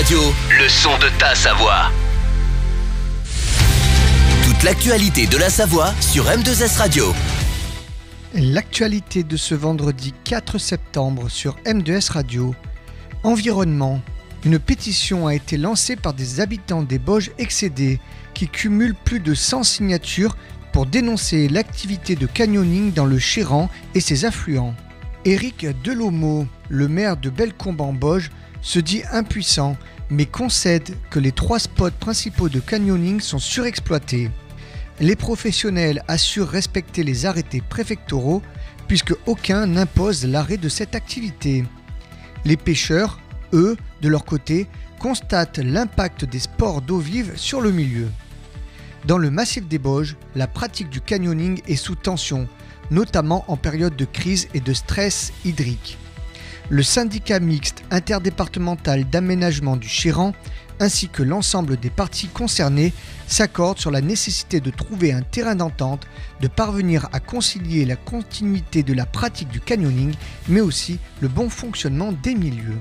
Radio, le son de ta Savoie. Toute l'actualité de la Savoie sur M2S Radio. L'actualité de ce vendredi 4 septembre sur M2S Radio. Environnement. Une pétition a été lancée par des habitants des Bauges excédés qui cumulent plus de 100 signatures pour dénoncer l'activité de canyoning dans le Chéran et ses affluents. Éric Delomeau, le maire de Bellecombe-en-Bauges, se dit impuissant mais concède que les 3 spots principaux de canyoning sont surexploités. Les professionnels assurent respecter les arrêtés préfectoraux puisque aucun n'impose l'arrêt de cette activité. Les pêcheurs, eux, de leur côté, constatent l'impact des sports d'eau vive sur le milieu. Dans le massif des Bauges, la pratique du canyoning est sous tension, notamment en période de crise et de stress hydrique. Le syndicat mixte interdépartemental d'aménagement du Chéran ainsi que l'ensemble des parties concernées s'accordent sur la nécessité de trouver un terrain d'entente, de parvenir à concilier la continuité de la pratique du canyoning, mais aussi le bon fonctionnement des milieux.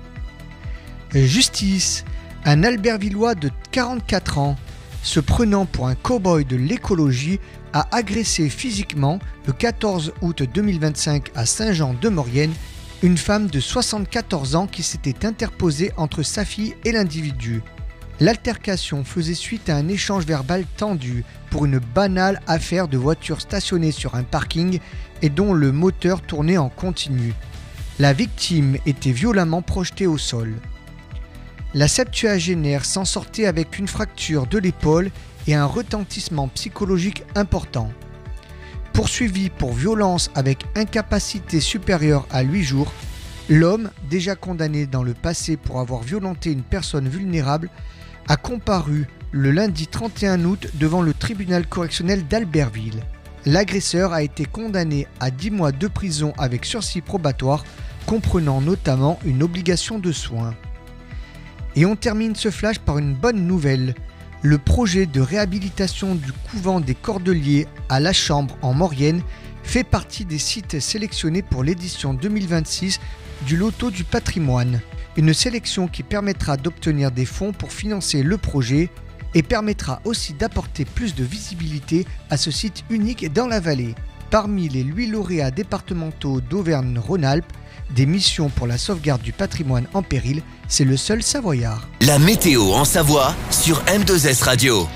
Justice. Un Albervillois de 44 ans, se prenant pour un cow-boy de l'écologie, a agressé physiquement, le 14 août 2025 à Saint-Jean-de-Maurienne, une femme de 74 ans qui s'était interposée entre sa fille et l'individu. L'altercation faisait suite à un échange verbal tendu pour une banale affaire de voiture stationnée sur un parking et dont le moteur tournait en continu. La victime était violemment projetée au sol. La septuagénaire s'en sortait avec une fracture de l'épaule et un retentissement psychologique important. Poursuivi pour violence avec incapacité supérieure à 8 jours, l'homme, déjà condamné dans le passé pour avoir violenté une personne vulnérable, a comparu le lundi 31 août devant le tribunal correctionnel d'Albertville. L'agresseur a été condamné à 10 mois de prison avec sursis probatoire, comprenant notamment une obligation de soins. Et on termine ce flash par une bonne nouvelle. Le projet de réhabilitation du couvent des Cordeliers à La Chambre en Maurienne fait partie des sites sélectionnés pour l'édition 2026 du Loto du patrimoine. Une sélection qui permettra d'obtenir des fonds pour financer le projet et permettra aussi d'apporter plus de visibilité à ce site unique dans la vallée. Parmi les 8 lauréats départementaux d'Auvergne-Rhône-Alpes, des missions pour la sauvegarde du patrimoine en péril, c'est le seul Savoyard. La météo en Savoie sur M2S Radio.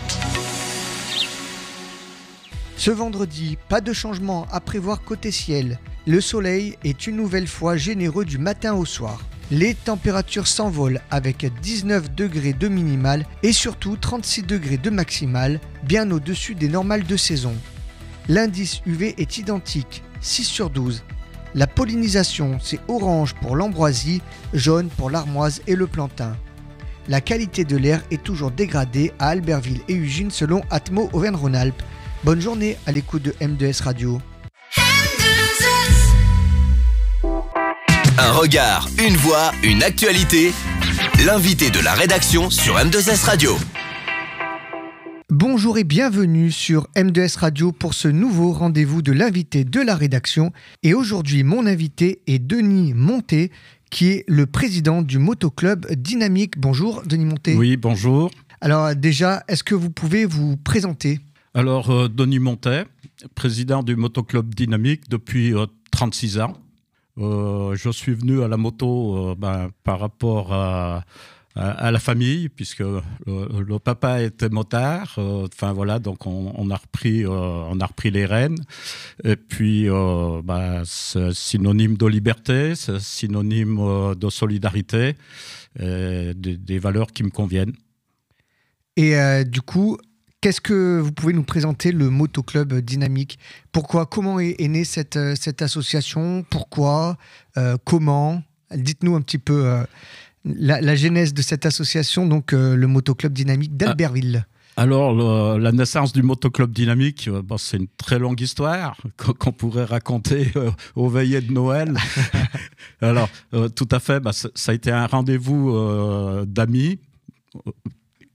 Ce vendredi, pas de changement à prévoir côté ciel. Le soleil est une nouvelle fois généreux du matin au soir. Les températures s'envolent avec 19 degrés de minimale et surtout 36 degrés de maximale, bien au-dessus des normales de saison. L'indice UV est identique, 6 sur 12. La pollinisation, c'est orange pour l'ambroisie, jaune pour l'armoise et le plantain. La qualité de l'air est toujours dégradée à Albertville et Ugine selon Atmo Auvergne-Rhône-Alpes. Bonne journée à l'écoute de M2S Radio. Un regard, une voix, une actualité. L'invité de la rédaction sur M2S Radio. Bonjour et bienvenue sur M2S Radio pour ce nouveau rendez-vous de l'invité de la rédaction. Et aujourd'hui, mon invité est Denis Monté, qui est le président du motoclub Dynamique. Bonjour Denis Monté. Oui, bonjour. Alors déjà, est-ce que vous pouvez vous présenter ? Alors, Denis Monté, président du motoclub Dynamique depuis 36 ans. Je suis venu à la moto par rapport à la famille, puisque le papa était motard. Donc on a repris les rênes. Et puis, c'est synonyme de liberté, c'est synonyme de solidarité, et des valeurs qui me conviennent. Et du coup, qu'est-ce que vous pouvez nous présenter le motoclub Dynamique ? Pourquoi ? Comment est née cette association ? Pourquoi ? Comment ? Dites-nous un petit peu la genèse de cette association, donc le motoclub Dynamique d'Albertville. Alors, la naissance du motoclub Dynamique, c'est une très longue histoire qu'on pourrait raconter aux veillées de Noël. Alors, tout à fait, ça a été un rendez-vous d'amis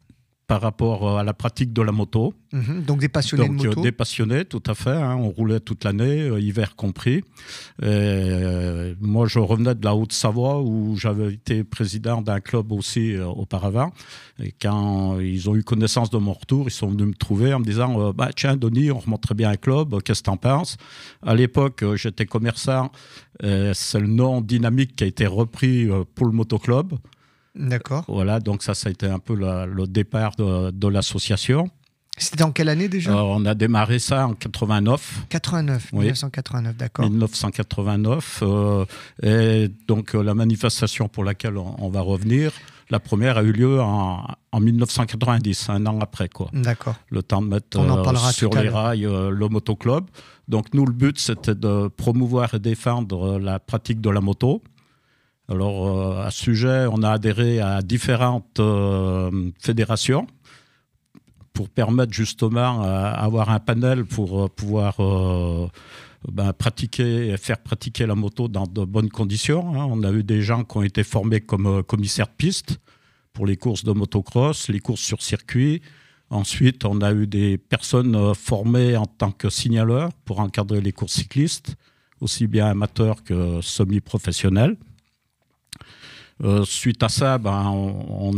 par rapport à la pratique de la moto. Donc des passionnés de moto. Des passionnés, tout à fait. On roulait toute l'année, hiver compris. Moi, je revenais de la Haute-Savoie où j'avais été président d'un club aussi auparavant. Et quand ils ont eu connaissance de mon retour, ils sont venus me trouver en me disant tiens, Denis, on remonterait bien un club, qu'est-ce que tu en penses ? À l'époque, j'étais commerçant. C'est le nom Dynamique qui a été repris pour le motoclub. D'accord. Voilà, donc ça a été un peu le départ de l'association. C'était en quelle année déjà ? On a démarré ça en 89. 89, oui. 1989, d'accord. 1989. Et donc la manifestation pour laquelle on va revenir, la première a eu lieu en 1990, un an après, quoi. D'accord. Le temps de mettre sur les rails le motoclub. Donc nous, le but, c'était de promouvoir et défendre la pratique de la moto. Alors, à ce sujet, on a adhéré à différentes fédérations pour permettre justement d'avoir un panel pour pouvoir pratiquer et faire pratiquer la moto dans de bonnes conditions. On a eu des gens qui ont été formés comme commissaires de piste pour les courses de motocross, les courses sur circuit. Ensuite, on a eu des personnes formées en tant que signaleurs pour encadrer les courses cyclistes, aussi bien amateurs que semi-professionnels. Suite à ça, on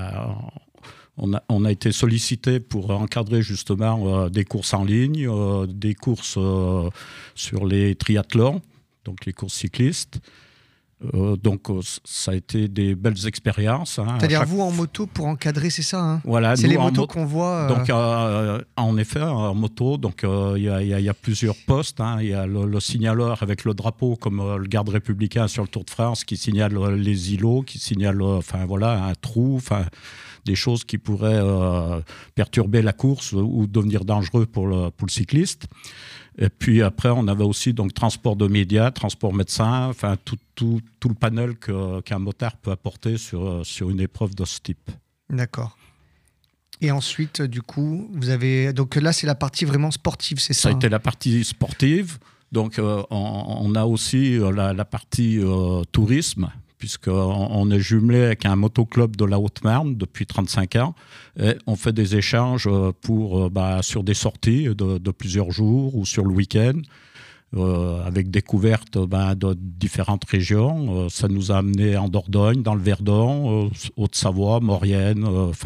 a été sollicité pour encadrer justement des courses en ligne, des courses sur les triathlons, donc les courses cyclistes. Donc ça a été des belles expériences. C'est-à-dire vous en moto pour encadrer, c'est ça Voilà, c'est les motos qu'on voit. Donc en effet, en moto, donc il y a plusieurs postes. Il y a le signaleur avec le drapeau, comme le garde républicain sur le Tour de France, qui signale les îlots, qui signale un trou, des choses qui pourraient perturber la course ou devenir dangereux pour le cycliste. Et puis après, on avait aussi donc transport de médias, transport médecin, tout le panel qu'un motard peut apporter sur une épreuve de ce type. D'accord. Et ensuite, du coup, vous avez... Donc là, c'est la partie vraiment sportive, c'est ça ? Ça a été la partie sportive. Donc on a aussi la partie tourisme, puisqu'on est jumelé avec un motoclub de la Haute-Marne depuis 35 ans. Et on fait des échanges sur des sorties de plusieurs jours ou sur le week-end, avec découverte de différentes régions. Ça nous a amené en Dordogne, dans le Verdon, Haute-Savoie, Maurienne.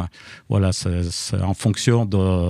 C'est en fonction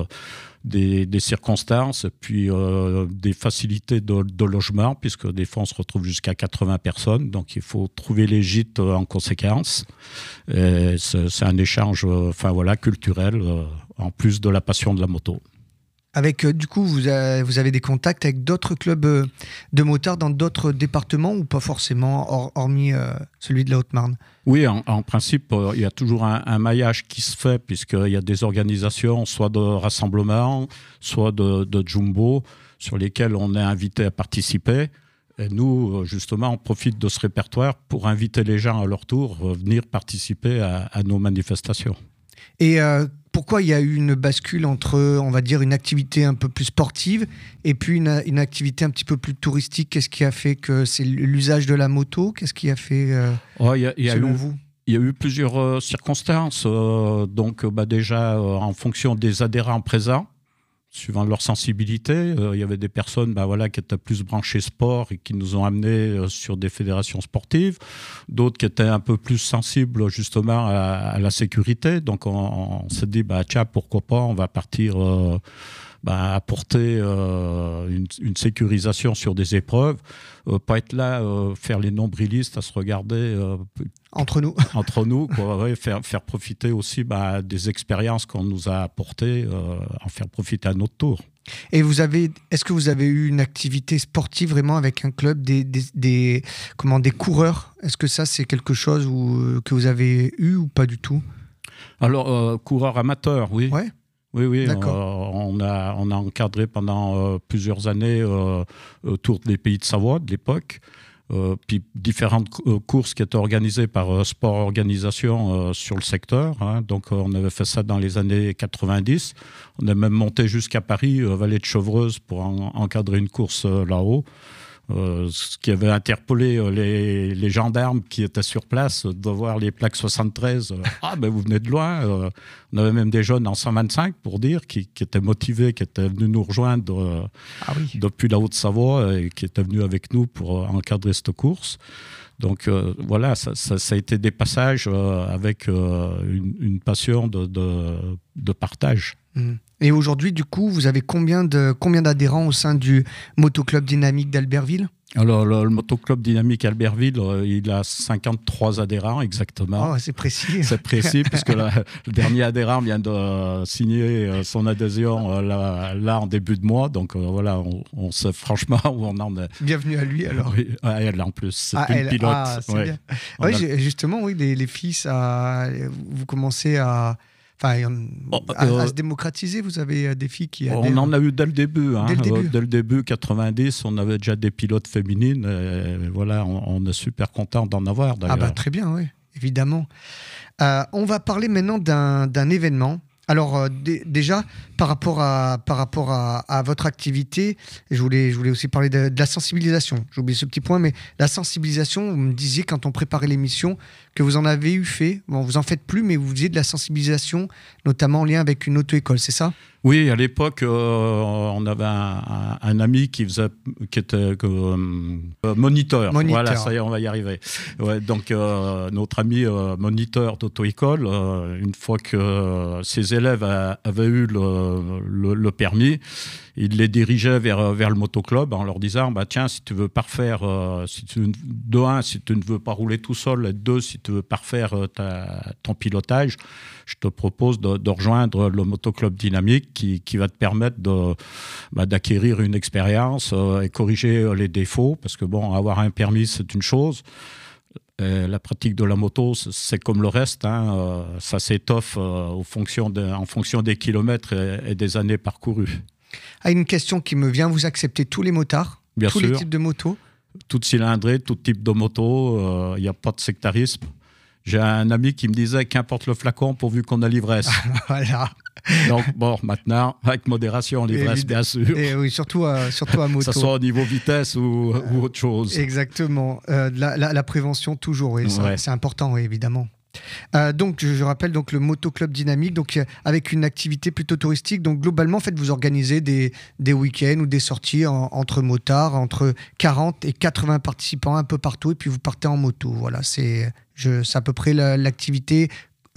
des circonstances, puis des facilités de logement, puisque des fois on se retrouve jusqu'à 80 personnes, donc il faut trouver les gîtes en conséquence. Et c'est un échange culturel, en plus de la passion de la moto. Avec, du coup, vous avez des contacts avec d'autres clubs de motards dans d'autres départements ou pas forcément, hormis celui de la Haute-Marne ? Oui, en principe, il y a toujours un maillage qui se fait, puisqu'il y a des organisations, soit de rassemblement, soit de jumbo, sur lesquelles on est invité à participer. Et nous, justement, on profite de ce répertoire pour inviter les gens à leur tour à venir participer à nos manifestations. Et pourquoi il y a eu une bascule entre, on va dire, une activité un peu plus sportive et puis une activité un petit peu plus touristique ? Qu'est-ce qui a fait que c'est l'usage de la moto ? Qu'est-ce qui a fait, selon vous ? Il y a eu plusieurs circonstances. Déjà, en fonction des adhérents présents, suivant leur sensibilité, il y avait des personnes qui étaient plus branchées sport et qui nous ont amenés sur des fédérations sportives. D'autres qui étaient un peu plus sensibles justement à la sécurité. Donc on s'est dit, tiens, pourquoi pas, on va partir apporter une sécurisation sur des épreuves. Pas être là, faire les nombrilistes, à se regarder... Entre nous, faire profiter aussi des expériences qu'on nous a apportées, en faire profiter à notre tour. Et est-ce que vous avez eu une activité sportive vraiment avec un club, des coureurs ? Est-ce que ça, c'est quelque chose que vous avez eu ou pas du tout ? Alors, coureurs amateurs, oui. Ouais. Oui, d'accord. On a encadré pendant plusieurs années autour des Pays de Savoie de l'époque. Puis différentes courses qui étaient organisées par Sport Organisation sur le secteur. Donc on avait fait ça dans les années 90. On a même monté jusqu'à Paris, Vallée de Chevreuse, pour encadrer une course là-haut. Ce qui avait interpellé les gendarmes qui étaient sur place, de voir les plaques 73. Ah, ben vous venez de loin. On avait même des jeunes en 125, pour dire, qui étaient motivés, qui étaient venus nous rejoindre depuis la Haute-Savoie et qui étaient venus avec nous pour encadrer cette course. Donc voilà, ça a été des passages avec une passion de partage. Et aujourd'hui, du coup, vous avez combien d'adhérents au sein du Motoclub Dynamique d'Albertville ? Alors, le Motoclub Dynamique Albertville, il a 53 adhérents exactement. Oh, c'est précis. C'est précis, puisque le dernier adhérent vient de signer son adhésion là en début de mois. Donc voilà, on sait franchement où on en est. Bienvenue à lui alors. Oui, elle en plus, c'est une pilote. Ah, c'est bien. Justement, oui, les filles, vous commencez à se démocratiser. Vous avez des filles qui adhèrent. On en a eu dès le début. Dès le début, 90, on avait déjà des pilotes féminines. Et voilà, on est super content d'en avoir d'ailleurs. Ah bah très bien, oui, évidemment. On va parler maintenant d'un événement. Alors déjà, par rapport à votre activité, je voulais aussi parler de la sensibilisation. J'ai oublié ce petit point, mais la sensibilisation, vous me disiez quand on préparait l'émission que vous en avez eu fait. Bon, vous en faites plus, mais vous faisiez de la sensibilisation, notamment en lien avec une auto-école, c'est ça ? Oui, à l'époque, on avait un ami qui était moniteur. Voilà, ça y est, on va y arriver. Ouais, donc, notre ami moniteur d'auto-école, une fois que ses élèves avaient eu le permis, il les dirigeait vers le motoclub en leur disant tiens, si tu veux parfaire, si tu ne veux pas rouler tout seul, et deux, si tu veux parfaire ton pilotage, je te propose de rejoindre le motoclub Dynamique qui va te permettre d'acquérir une expérience et corriger les défauts, parce que avoir un permis, c'est une chose. La pratique de la moto, c'est comme le reste, ça s'étoffe en fonction des kilomètres et des années parcourues. Une question qui me vient, vous acceptez tous les motards, Bien tous sûr. les types de motos ? Toute cylindrée, tout type de moto, il n'y a pas de sectarisme. J'ai un ami qui me disait qu'importe le flacon pourvu qu'on a l'ivresse. Voilà. Donc maintenant, avec modération, l'ivresse bien sûr. Et oui, surtout à moto. Que ce soit au niveau vitesse ou autre chose. Exactement. La prévention toujours, oui, c'est important, oui, évidemment. Donc je rappelle donc le Motoclub Dynamique, donc avec une activité plutôt touristique. Donc globalement, en fait, vous organisez des week-ends ou des sorties entre motards, entre 40 et 80 participants un peu partout, et puis vous partez en moto. Voilà, c'est à peu près l'activité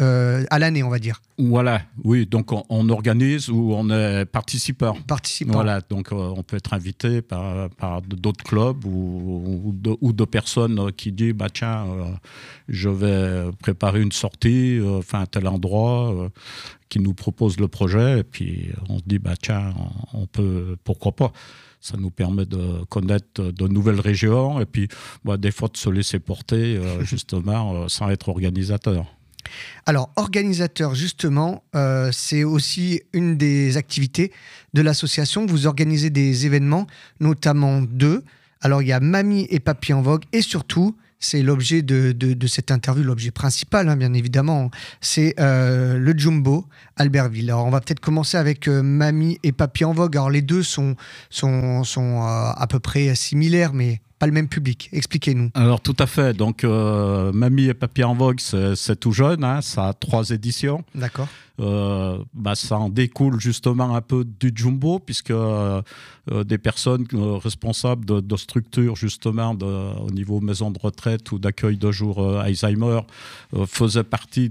à l'année, on va dire. Voilà, oui, donc on organise ou on est participant. Voilà, donc on peut être invité par d'autres clubs ou de personnes qui disent tiens, je vais préparer une sortie à tel endroit, qui nous propose le projet, et puis on se dit tiens, on peut, pourquoi pas. Ça nous permet de connaître de nouvelles régions et puis des fois de se laisser porter justement sans être organisateur. Alors, organisateur, justement, c'est aussi une des activités de l'association. Vous organisez des événements, notamment deux. Alors, il y a Mamie et Papy en vogue, et surtout, c'est l'objet de cette interview, l'objet principal, bien évidemment, c'est le Jumbo Albertville. Alors, on va peut-être commencer avec Mamie et Papy en vogue. Alors, les deux sont à peu près similaires, mais pas le même public. Expliquez-nous. Alors, tout à fait. Donc, Mamie et Papy en vogue, c'est tout jeune. Ça a 3 éditions. D'accord. Ça en découle justement un peu du Jumbo, puisque des personnes responsables de structures justement au niveau maison de retraite ou d'accueil de jour Alzheimer faisaient partie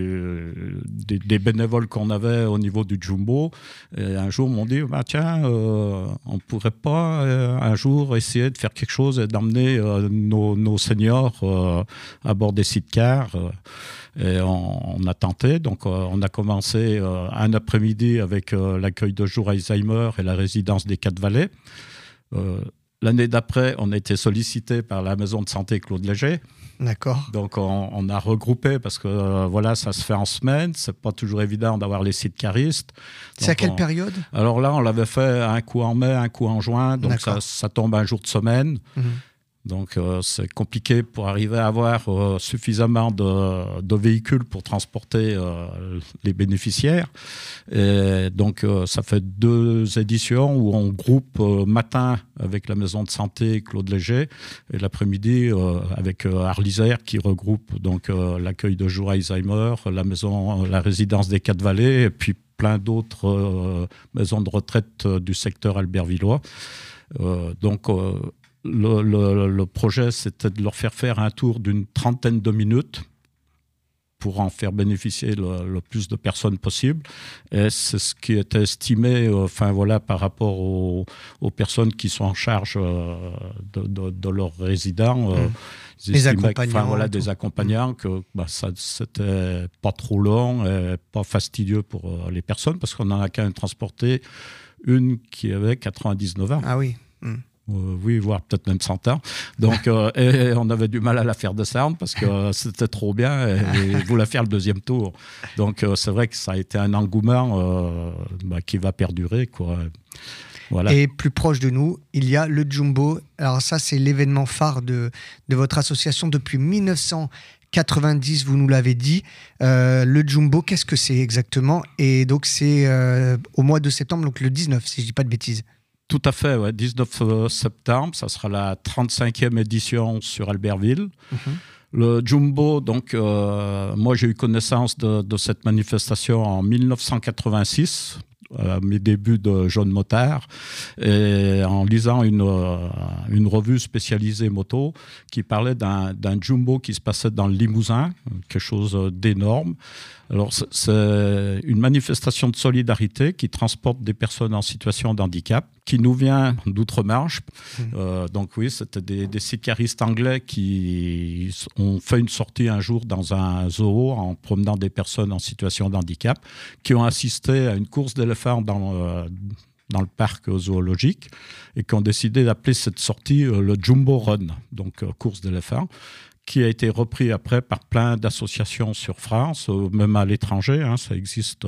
des bénévoles qu'on avait au niveau du Jumbo. Et un jour, m'ont dit tiens, on pourrait pas un jour essayer de faire quelque chose et d'emmener nos seniors à bord des sidecars. Et on a tenté, donc on a commencé un après-midi avec l'accueil de jour Alzheimer et la résidence des 4 Vallées. L'année d'après, on a été sollicité par la maison de santé Claude Léger. D'accord. Donc on a regroupé parce que ça se fait en semaine, c'est pas toujours évident d'avoir les sidecaristes. C'est à quelle période ? Alors là, on l'avait fait un coup en mai, un coup en juin, donc ça tombe un jour de semaine. Donc, c'est compliqué pour arriver à avoir suffisamment de véhicules pour transporter les bénéficiaires. Et donc, ça fait 2 éditions où on groupe matin avec la maison de santé Claude Léger et l'après-midi avec Arlisère qui regroupe donc l'accueil de jour Alzheimer, la résidence des Quatre-Vallées et puis plein d'autres maisons de retraite du secteur albervillois. Donc, le projet, c'était de leur faire un tour d'une 30aine de minutes pour en faire bénéficier le plus de personnes possible. Et c'est ce qui était estimé par rapport aux personnes qui sont en charge de leurs résidents. Les accompagnants. Des accompagnants, que ça, c'était pas trop long et pas fastidieux pour les personnes, parce qu'on en a quand même transporté une qui avait 99 ans. Ah oui. Oui, voire peut-être même 100 ans. Donc, et on avait du mal à la faire descendre parce que c'était trop bien et voulait faire le 2e tour. Donc, c'est vrai que ça a été un engouement qui va perdurer, quoi. Voilà. Et plus proche de nous, il y a le Jumbo. Alors ça, c'est l'événement phare de votre association depuis 1990, vous nous l'avez dit. Le Jumbo, qu'est-ce que c'est exactement? Et donc, c'est au mois de septembre, donc le 19, si je ne dis pas de bêtises. Tout à fait, ouais. 19 septembre, ça sera la 35e édition sur Albertville. Le Jumbo, donc, moi j'ai eu connaissance de cette manifestation en 1986, à mes débuts de jeune motard, et en lisant une revue spécialisée moto qui parlait d'un Jumbo qui se passait dans le Limousin, quelque chose d'énorme. Alors, c'est une manifestation de solidarité qui transporte des personnes en situation de handicap, qui nous vient d'outre-Manche. Donc oui, c'était des cyclistes anglais qui ont fait une sortie un jour dans un zoo en promenant des personnes en situation de handicap, qui ont assisté à une course d'éléphants dans le parc zoologique et qui ont décidé d'appeler cette sortie le Jumbo Run, donc course d'éléphants, qui a été repris après par plein d'associations sur France, même à l'étranger. Hein, ça existe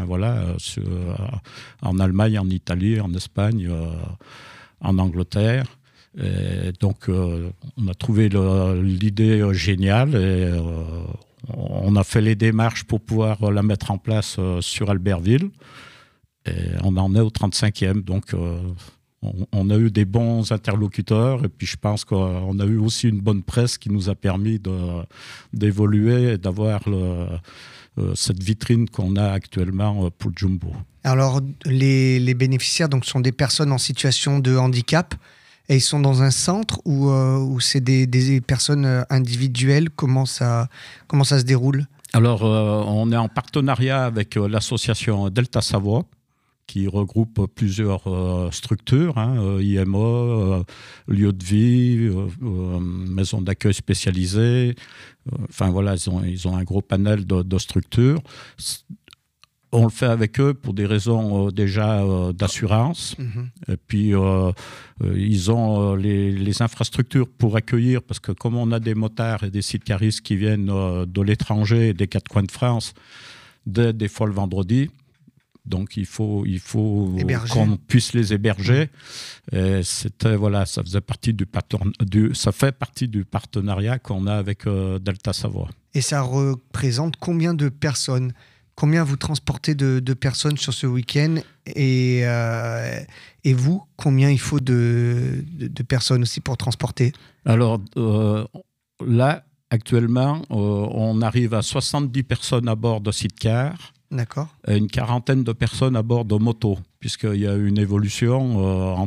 en Allemagne, en Italie, en Espagne, en Angleterre. Et donc, on a trouvé l'idée géniale et on a fait les démarches pour pouvoir la mettre en place sur Albertville. Et on en est au 35e, donc on a eu des bons interlocuteurs et puis je pense qu'on a eu aussi une bonne presse qui nous a permis d'évoluer et d'avoir cette vitrine qu'on a actuellement pour le Jumbo. Alors, les bénéficiaires donc, sont des personnes en situation de handicap et ils sont dans un centre où c'est des personnes individuelles. Comment ça se déroule? Alors, on est en partenariat avec l'association Delta Savoie, qui regroupe plusieurs structures, IMO, lieu de vie, maison d'accueil spécialisée. Ils ont un gros panel de structures. On le fait avec eux pour des raisons déjà d'assurance. Et puis, ils ont les infrastructures pour accueillir, parce que comme on a des motards et des cyclistes qui viennent de l'étranger et des 4 coins de France, des fois le vendredi, donc il faut qu'on puisse les héberger. Et ça faisait partie ça fait partie du partenariat qu'on a avec Delta Savoie. Et ça représente combien de personnes? Combien vous transportez de personnes sur ce week-end et vous, combien il faut de personnes aussi pour transporter? Alors là, actuellement, on arrive à 70 personnes à bord de sidecar. D'accord. Et une 40aine de personnes à bord de moto, puisqu'il y a eu une évolution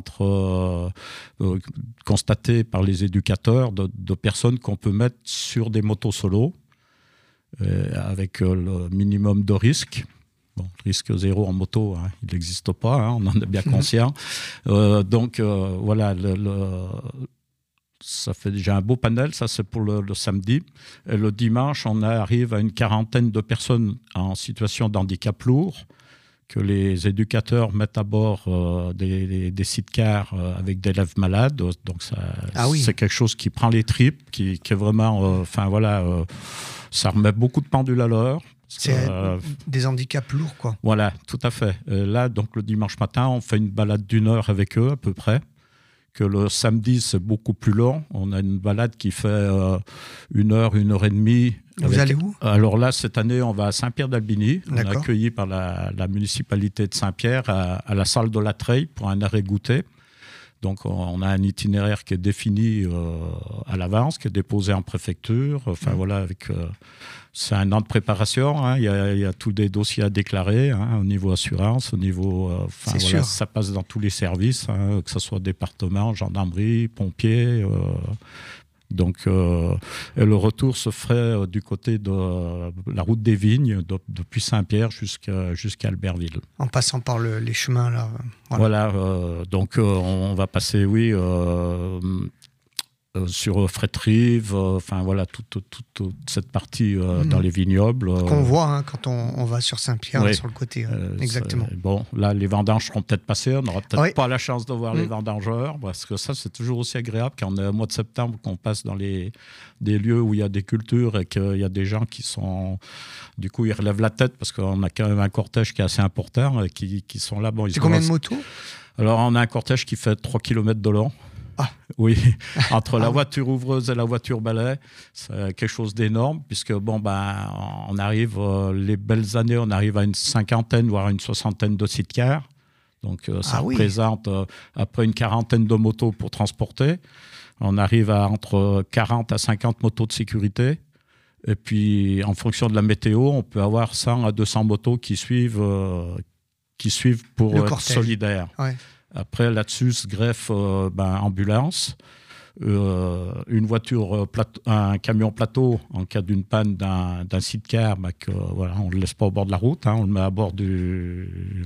constatée par les éducateurs de personnes qu'on peut mettre sur des motos solo avec le minimum de risque. Bon, risque zéro en moto, il n'existe pas, on en est bien conscient. Ça fait déjà un beau panel, ça c'est pour le samedi. Et le dimanche, on arrive à une 40aine de personnes en situation de handicap lourd que les éducateurs mettent à bord des sidecars avec des élèves malades. Donc c'est quelque chose qui prend les tripes, qui est vraiment... ça remet beaucoup de pendules à l'heure. C'est des handicaps lourds, quoi. Voilà, tout à fait. Là, donc le dimanche matin, on fait une balade d'1 heure avec eux à peu près, que le samedi, c'est beaucoup plus long. On a une balade qui fait 1 heure, 1 heure et demie. Vous allez où? Alors là, cette année, on va à Saint-Pierre-d'Albigny. On est D'accord. accueilli par la municipalité de Saint-Pierre à la salle de la Treille pour un arrêt goûter. Donc, on a un itinéraire qui est défini à l'avance, qui est déposé en préfecture. Enfin, voilà, c'est un an de préparation. Hein. Il y a tous des dossiers à déclarer au niveau assurance, au niveau. Voilà, ça passe dans tous les services, que ce soit département, gendarmerie, pompiers. Donc, et le retour se ferait du côté de la route des Vignes, depuis Saint-Pierre jusqu'à Albertville. En passant par les chemins, là. Voilà, donc on va passer, sur Fréterive, voilà, toute cette partie dans les vignobles. Qu'on voit quand on va sur Saint-Pierre, oui. Sur le côté. Exactement. Bon, là, les vendanges seront peut-être passées. On n'aura peut-être pas la chance de voir les vendangeurs, parce que ça, c'est toujours aussi agréable quand on est au mois de septembre, qu'on passe dans des lieux où il y a des cultures et qu'il y a des gens qui sont... Du coup, ils relèvent la tête, parce qu'on a quand même un cortège qui est assez important et qui sont là. Bon, c'est combien de motos? Alors, on a un cortège qui fait 3 km de long. Ah. Oui, entre la voiture ouvreuse et la voiture balai, c'est quelque chose d'énorme, puisque on arrive, les belles années, on arrive à une 50aine, voire une 60aine de sidecars. Donc ça représente à peu une 40aine de motos pour transporter. On arrive à entre 40 à 50 motos de sécurité. Et puis, en fonction de la météo, on peut avoir 100 à 200 motos qui suivent pour être solidaires. Ouais. Après, là-dessus, se greffe ambulance, une voiture, un camion plateau en cas d'une panne d'un sidecar, on ne le laisse pas au bord de la route, on le met à bord de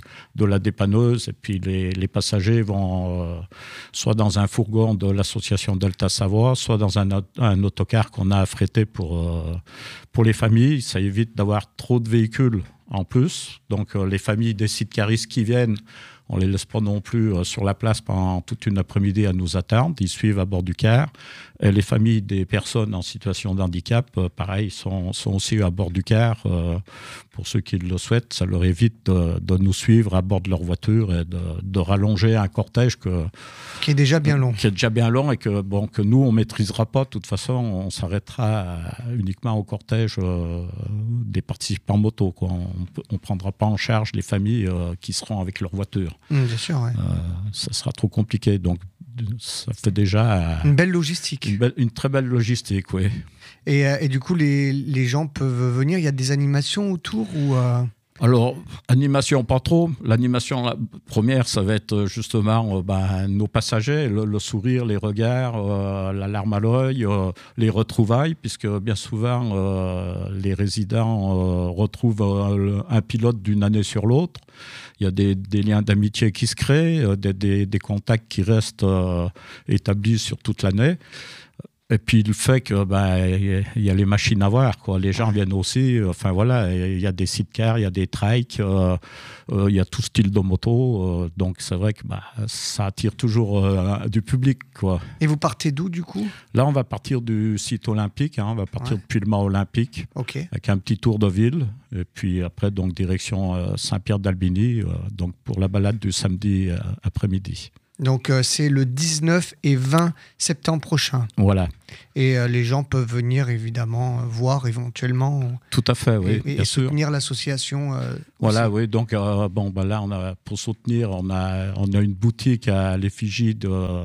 la dépanneuse, et puis les passagers vont soit dans un fourgon de l'association Delta Savoie, soit dans un autocar qu'on a affrété pour les familles. Ça évite d'avoir trop de véhicules en plus. Donc les familles des sidecaristes qui viennent, on ne les laisse pas non plus sur la place pendant toute une après-midi à nous attendre. Ils suivent à bord du car. Et les familles des personnes en situation de handicap, pareil, sont aussi à bord du car. Pour ceux qui le souhaitent, ça leur évite de nous suivre à bord de leur voiture et de rallonger un cortège qui est déjà bien long. Qui est déjà bien long et que nous, on ne maîtrisera pas. De toute façon, on s'arrêtera uniquement au cortège des participants moto, quoi. On ne prendra pas en charge les familles qui seront avec leur voiture. Bien sûr, ouais. Ça sera trop compliqué. Donc, ça fait déjà... une belle logistique. Une très belle logistique, oui. Et du coup, les gens peuvent venir. Il y a des animations autour ou Alors, animation, pas trop. L'animation première, ça va être justement nos passagers, le sourire, les regards, la larme à l'œil, les retrouvailles, puisque bien souvent, les résidents retrouvent un pilote d'une année sur l'autre. Il y a des liens d'amitié qui se créent, des contacts qui restent établis sur toute l'année. Et puis le fait que y a les machines à voir, quoi. Les gens viennent aussi. Il y a des sidecars, il y a des trikes, il y a tout style de moto. Donc c'est vrai que ça attire toujours du public, quoi. Et vous partez d'où du coup? Là, on va partir du site olympique. On va partir depuis le mât olympique, avec un petit tour de ville. Et puis après, donc direction Saint-Pierre-d'Albigny, donc pour la balade du samedi après-midi. Donc c'est le 19 et 20 septembre prochain. Voilà. Et les gens peuvent venir évidemment voir éventuellement. Tout à fait, oui. Et soutenir l'association. Voilà, aussi. oui. Donc là, pour soutenir, on a une boutique à l'effigie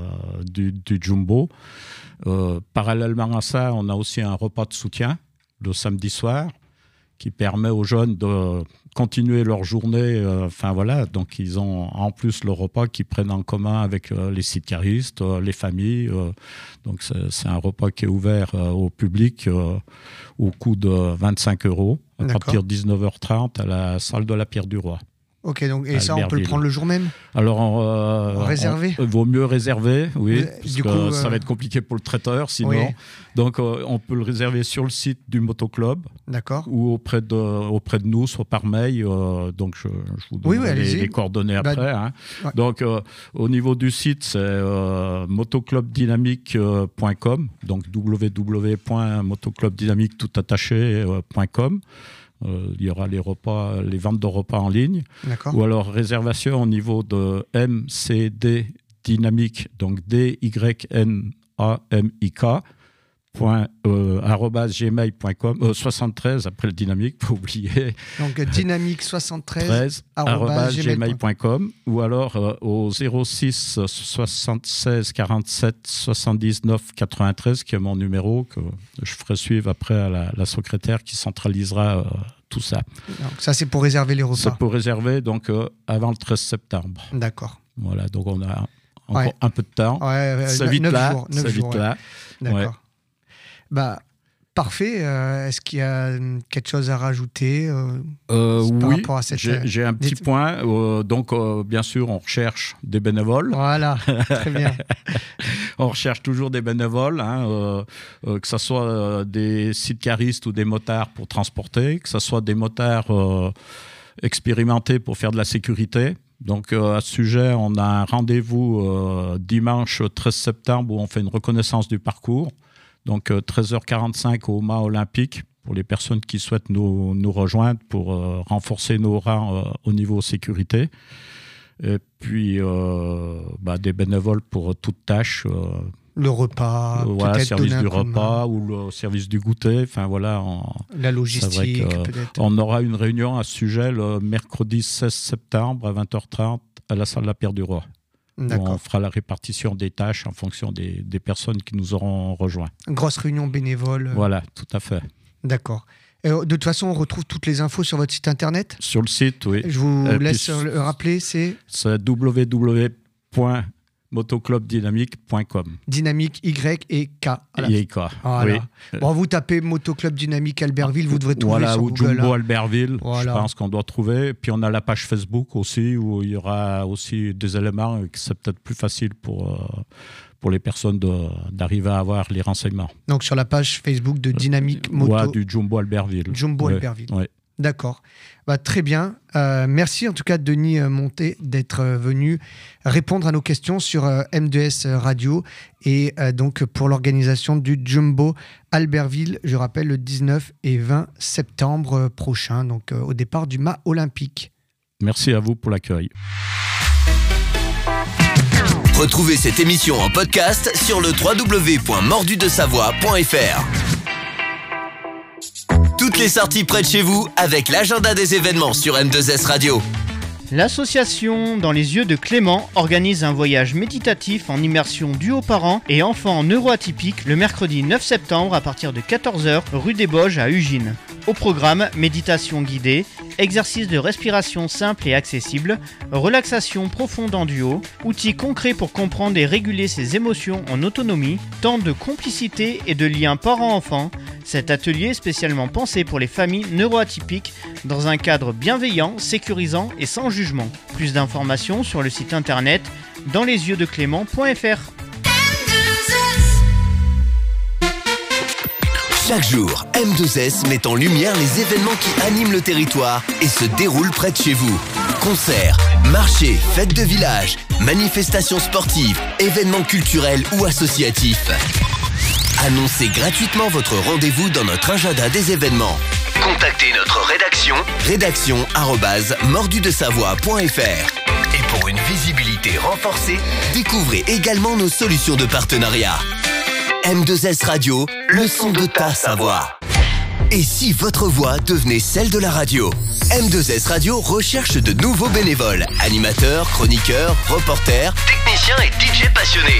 du Jumbo. Parallèlement à ça, on a aussi un repas de soutien le samedi soir qui permet aux jeunes de continuer leur journée. Donc ils ont en plus le repas qu'ils prennent en commun avec les sidecaristes, les familles. Donc c'est un repas qui est ouvert au public au coût de 25 € à partir de 19h30 à la salle de la Pierre du Roi. Ok, donc, et ça, on peut le prendre le jour même? Alors, réserver? Vaut mieux réserver, oui, parce que ça va être compliqué pour le traiteur, sinon. Oui. Donc, on peut le réserver sur le site du motoclub. D'accord. Ou auprès de nous, soit par mail. Donc, je vous donne les coordonnées après. Ouais. Donc, au niveau du site, c'est motoclubdynamique.com, donc www.motoclubdynamique.com. Il y aura les ventes de repas en ligne. D'accord. Ou alors réservation au niveau de mcd dynamique, donc DYNAMIK, @gmail.com, 73 après le dynamique, pas oublier. Donc dynamique 73 @gmail.com ou alors au 06 76 47 79 93 qui est mon numéro que je ferai suivre après à la secrétaire qui centralisera tout ça. Donc ça c'est pour réserver les repas. C'est pour réserver donc avant le 13 septembre. D'accord. Voilà, donc on a encore un peu de temps. C'est vite 9 là. jours. 9 jours, là. D'accord. Ouais. Bah, parfait. Est-ce qu'il y a quelque chose à rajouter par oui, rapport à cette... j'ai un petit point. Donc, bien sûr, on recherche des bénévoles. Voilà, très bien. On recherche toujours des bénévoles, que ce soit des sidecaristes ou des motards pour transporter, que ce soit des motards expérimentés pour faire de la sécurité. Donc, à ce sujet, on a un rendez-vous dimanche 13 septembre où on fait une reconnaissance du parcours. Donc, 13h45 au mât olympique pour les personnes qui souhaitent nous rejoindre pour renforcer nos rangs au niveau sécurité. Et puis, des bénévoles pour toute tâche. Le repas, le service du repas repas ou le service du goûter. Enfin, voilà. La logistique, peut-être. On aura une réunion à ce sujet le mercredi 16 septembre à 20h30 à la salle La Pierre du Roi. On fera la répartition des tâches en fonction des personnes qui nous auront rejoints. Grosse réunion bénévole. Voilà, tout à fait. D'accord. De toute façon, on retrouve toutes les infos sur votre site internet ? Sur le site, oui. Je vous laisse le rappeler, c'est www.motoclubdynamique.com. Dynamique Y et K. Voilà. Oui. Bon, vous tapez Motoclub Dynamique Albertville, vous devrez trouver sur Google. Voilà, ou Jumbo Albertville, je pense qu'on doit trouver. Puis on a la page Facebook aussi, où il y aura aussi des éléments que c'est peut-être plus facile pour les personnes d'arriver à avoir les renseignements. Donc sur la page Facebook de Dynamique Moto. Du Jumbo Albertville. Albertville. Ouais. D'accord. Très bien. Merci en tout cas Denis Monté d'être venu répondre à nos questions sur M2S Radio et donc pour l'organisation du Jumbo Albertville, je rappelle le 19 et 20 septembre prochain, donc au départ du mât olympique. Merci à vous pour l'accueil. Retrouvez cette émission en podcast sur le www.mordudesavoie.fr. Toutes les sorties près de chez vous avec l'agenda des événements sur M2S Radio. L'association Dans les yeux de Clément organise un voyage méditatif en immersion due aux parents et enfants neuroatypiques le mercredi 9 septembre à partir de 14h rue des Boges à Ugine. Au programme, méditation guidée, exercices de respiration simples et accessibles, relaxation profonde en duo, outils concrets pour comprendre et réguler ses émotions en autonomie, temps de complicité et de lien parent-enfant. Cet atelier est spécialement pensé pour les familles neuroatypiques dans un cadre bienveillant, sécurisant et sans jugement. Plus d'informations sur le site internet danslesyeudeclément.fr. Chaque jour, M2S met en lumière les événements qui animent le territoire et se déroulent près de chez vous. Concerts, marchés, fêtes de village, manifestations sportives, événements culturels ou associatifs. Annoncez gratuitement votre rendez-vous dans notre agenda des événements. Contactez notre rédaction@mordudesavoie.fr. Et pour une visibilité renforcée, découvrez également nos solutions de partenariat. M2S Radio, le son de ta Savoie. Et si votre voix devenait celle de la radio ? M2S Radio recherche de nouveaux bénévoles, animateurs, chroniqueurs, reporters, techniciens et DJ passionnés.